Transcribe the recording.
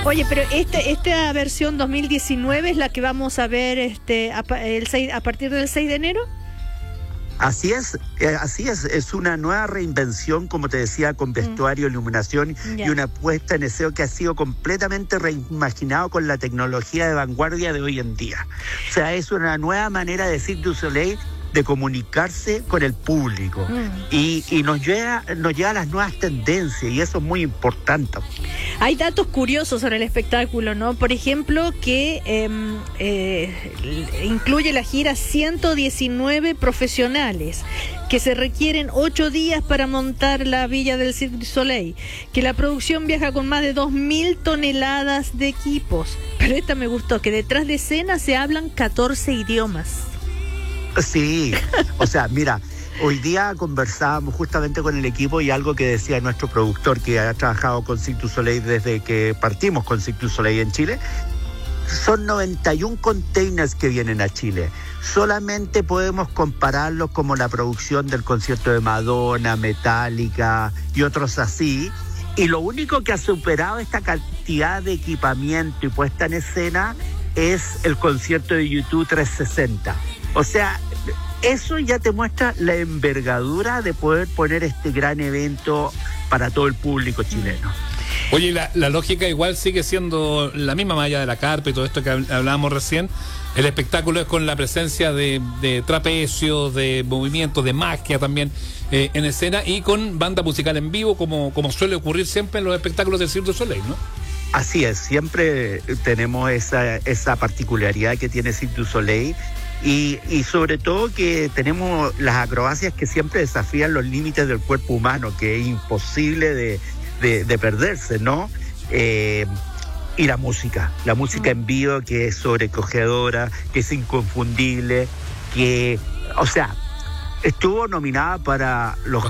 Oye, pero esta versión 2019 es la que vamos a ver a partir del 6 de enero. Así es una nueva reinvención, como te decía, con vestuario, iluminación y una puesta en escena que ha sido completamente reimaginado con la tecnología de vanguardia de hoy en día. O sea, es una nueva manera de Cirque du Soleil de comunicarse con el público y nos lleva a las nuevas tendencias, y eso es muy importante. Hay datos curiosos sobre el espectáculo, ¿no? Por ejemplo, que incluye la gira 119 profesionales, que se requieren 8 días para montar la villa del Cirque du Soleil, que la producción viaja con más de 2.000 toneladas de equipos. Pero esta me gustó, que detrás de escena se hablan 14 idiomas. Sí, o sea, mira, hoy día conversábamos justamente con el equipo y algo que decía nuestro productor, que ha trabajado con Cirque du Soleil desde que partimos con Cirque du Soleil en Chile. Son 91 containers que vienen a Chile. Solamente podemos compararlos como la producción del concierto de Madonna, Metallica y otros así. Y lo único que ha superado esta cantidad de equipamiento y puesta en escena es el concierto de YouTube 360. O sea, eso ya te muestra la envergadura de poder poner este gran evento para todo el público chileno. Oye, la lógica igual sigue siendo la misma, más allá de la carpa y todo esto que hablábamos recién. El espectáculo es con la presencia de trapecios, de movimientos, de magia también en escena, y con banda musical en vivo, como suele ocurrir siempre en los espectáculos del Cirque du Soleil, ¿no? Así es, siempre tenemos esa particularidad que tiene Cirque du Soleil. Y sobre todo que tenemos las acrobacias que siempre desafían los límites del cuerpo humano, que es imposible de perderse, ¿no? Y la música en vivo, que es sobrecogedora, que es inconfundible, que, o sea, estuvo nominada para los